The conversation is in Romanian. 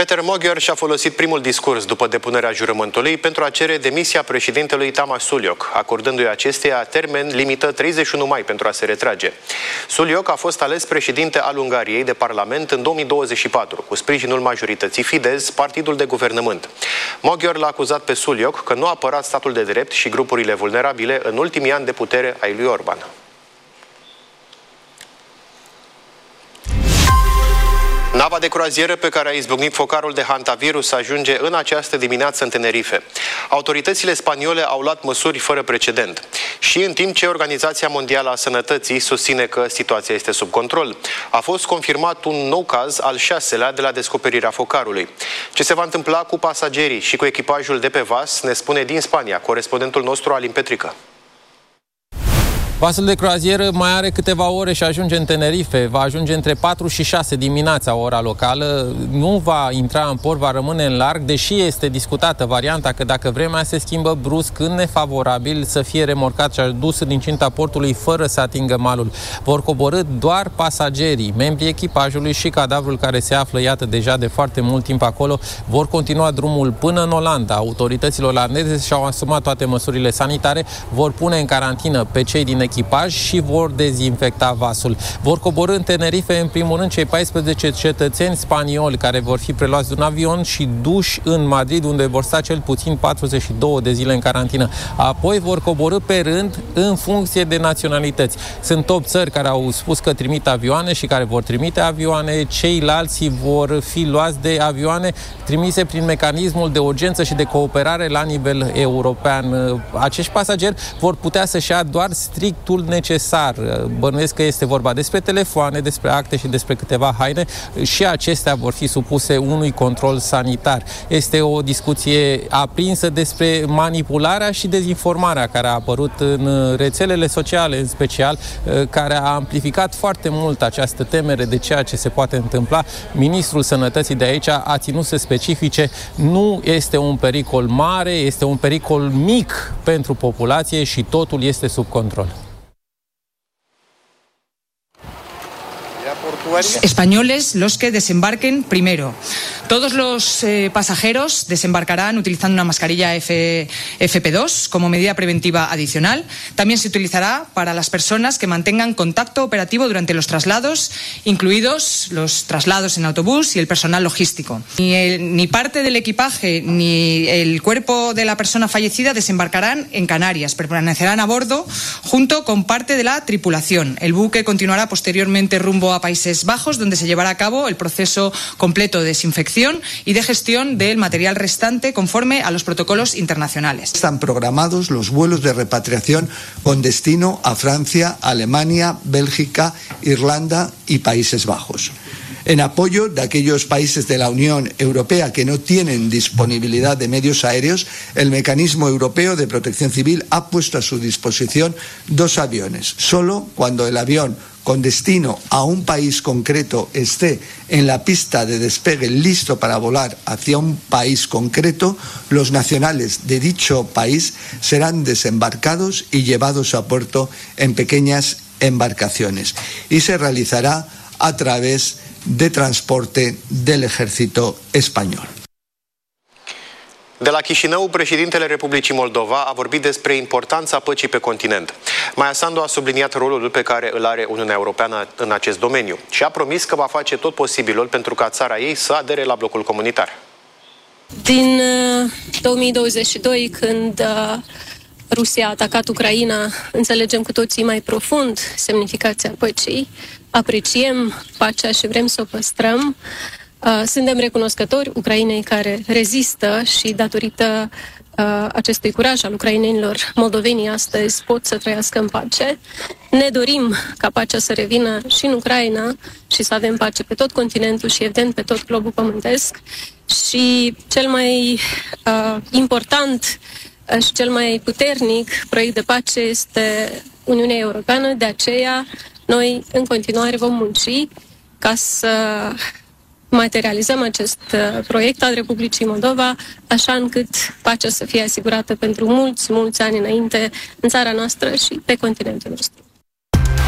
Peter Mogher și-a folosit primul discurs după depunerea jurământului pentru a cere demisia președintelui Tamas Suljoc, acordându-i acesteia termen limită 31 mai pentru a se retrage. Suljoc a fost ales președinte al Ungariei de Parlament în 2024, cu sprijinul majorității Fidesz, partidul de guvernământ. Mogher l-a acuzat pe Suljoc că nu a apărat statul de drept și grupurile vulnerabile în ultimii ani de putere ai lui Orban. Nava de croazieră pe care a izbucnit focarul de hantavirus ajunge în această dimineață în Tenerife. Autoritățile spaniole au luat măsuri fără precedent. Și în timp ce Organizația Mondială a Sănătății susține că situația este sub control, a fost confirmat un nou caz, al 6-lea de la descoperirea focarului. Ce se va întâmpla cu pasagerii și cu echipajul de pe vas ne spune din Spania corespondentul nostru Alin Petrică. Vasul de croazieră mai are câteva ore și ajunge în Tenerife. Va ajunge între 4 și 6 dimineața, ora locală. Nu va intra în port, va rămâne în larg, deși este discutată varianta că dacă vremea se schimbă brusc în nefavorabil, să fie remorcat și adus din ținta portului fără să atingă malul. Vor coborî doar pasagerii, membrii echipajului și cadavrul care se află, iată, deja de foarte mult timp acolo, vor continua drumul până în Olanda. Autoritățile olandeze și-au asumat toate măsurile sanitare, vor pune în carantină pe cei din echipaj și vor dezinfecta vasul. Vor coborî în Tenerife, în primul rând, cei 14 cetățeni spanioli care vor fi preluați de un avion și duși în Madrid, unde vor sta cel puțin 42 de zile în carantină. Apoi vor coborî pe rând în funcție de naționalități. Sunt 8 țări care au spus că trimit avioane și care vor trimite avioane. Ceilalți vor fi luați de avioane trimise prin mecanismul de urgență și de cooperare la nivel european. Acești pasageri vor putea să-și ia doar strictul necesar. Bănuiesc că este vorba despre telefoane, despre acte și despre câteva haine și acestea vor fi supuse unui control sanitar. Este o discuție aprinsă despre manipularea și dezinformarea care a apărut în rețelele sociale, în special, care a amplificat foarte mult această temere de ceea ce se poate întâmpla. Ministrul Sănătății de aici a ținut să specifice: nu este un pericol mare, este un pericol mic pentru populație și totul este sub control. Españoles los que desembarquen primero. Todos los pasajeros desembarcarán utilizando una mascarilla FP2 como medida preventiva adicional. También se utilizará para las personas que mantengan contacto operativo durante los traslados, incluidos los traslados en autobús y el personal logístico. Ni parte del equipaje ni el cuerpo de la persona fallecida desembarcarán en Canarias. Permanecerán a bordo junto con parte de la tripulación. El buque continuará posteriormente rumbo a Países Bajos, donde se llevará a cabo el proceso completo de desinfección y de gestión del material restante conforme a los protocolos internacionales. Están programados los vuelos de repatriación con destino a Francia, Alemania, Bélgica, Irlanda y Países Bajos. En apoyo de aquellos países de la Unión Europea que no tienen disponibilidad de medios aéreos, el Mecanismo Europeo de Protección Civil ha puesto a su disposición 2 aviones. Solo cuando el avión con destino a un país concreto esté en la pista de despegue listo para volar hacia un país concreto, los nacionales de dicho país serán desembarcados y llevados a puerto en pequeñas embarcaciones y se realizará a través de transporte del ejército español. De la Chișinău, președintele Republicii Moldova a vorbit despre importanța păcii pe continent. Maia Sandu a subliniat rolul pe care îl are Uniunea Europeană în acest domeniu și a promis că va face tot posibilul pentru ca țara ei să adere la blocul comunitar. Din 2022, când Rusia a atacat Ucraina, înțelegem cu toții mai profund semnificația păcii, apreciem pacea și vrem să o păstrăm. Suntem recunoscători Ucrainei care rezistă și datorită acestui curaj al ucrainenilor, moldovenii astăzi pot să trăiască în pace. Ne dorim ca pacea să revină și în Ucraina și să avem pace pe tot continentul și evident pe tot globul pământesc. Și cel mai important și cel mai puternic proiect de pace este Uniunea Europeană, de aceea noi în continuare vom munci ca să materializăm acest proiect al Republicii Moldova, așa încât pacea să fie asigurată pentru mulți ani înainte în țara noastră și pe continentul nostru.